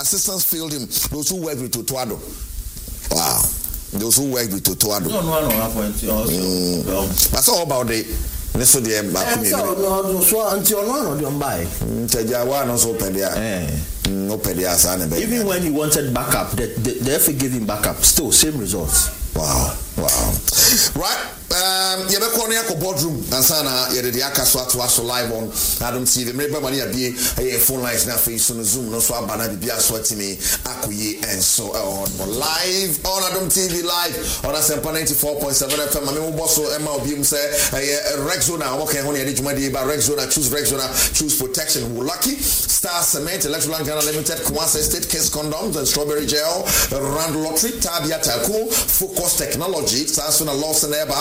assistants failed him. Those who worked with Totoado. Wow. Those who worked with Totoado. That's all about the. So the even when he wanted backup, they forgave him backup. Still, same results. Wow. Right. You have a corner boardroom and sana yediaka so live on Adam TV. Maybe money be a phone lines now face on Zoom, no so abana bia swati me akuye and so on. Live on Adam TV live on Asempa 94.7 FM. Mame bosso Emma Obium say Rexona okay honey edjumadi ba Rexona choose protection. Lucky Star Cement Electroland Ghana Limited Kwase State Case Condoms and Strawberry Gel Rand Lottery Tabia Telco Focus Technology Sasuna Lawson Eba